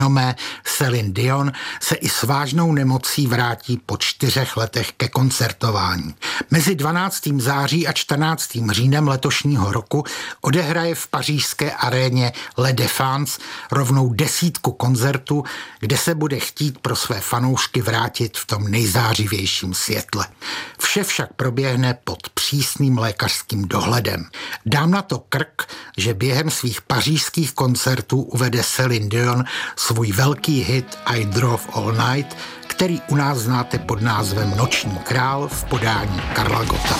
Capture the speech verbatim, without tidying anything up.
Nomé Céline Dion se i s vážnou nemocí vrátí po čtyřech letech ke koncertování. Mezi dvanáctým září a čtrnáctým říjnem letošního roku odehraje v pařížské aréně La Défense rovnou desítku koncertů, kde se bude chtít pro své fanoušky vrátit v tom nejzářivějším světle. Vše však proběhne pod přísným lékařským dohledem. Dám na to krk, že během svých pařížských koncertů uvede Céline Dion svůj velký hit I Drove All Night, který u nás znáte pod názvem Noční král v podání Karla Gotta.